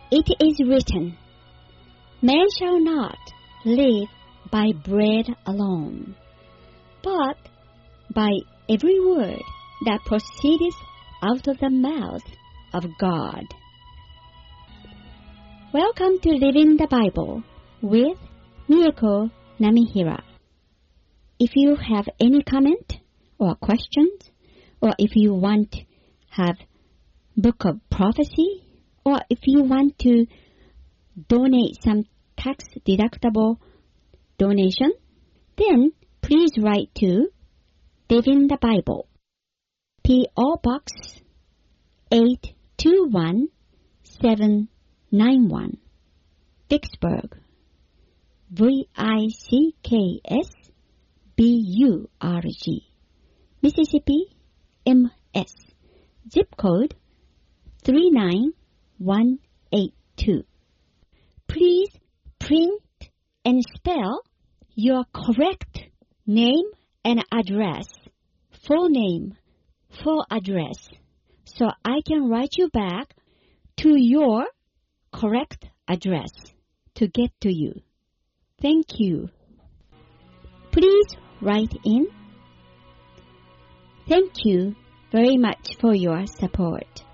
It is written, "Man shall not live by bread alone, but by every word that proceedeth out of the mouth of God." Welcome to Living the Bible with Miyako Namihira. If you have any comment or questions, or if you want to have Book of Prophecy, or if you want to donate some tax-deductible donation, then please write to Living the Bible, P.O. Box 821791, Vicksburg, Vicksburg, Mississippi, MS, zip code 39182. Please print and spell your correct name and address, full name, full address, so I can write you back to your correct address to get to you. Thank you. Please write in. Thank you very much for your support.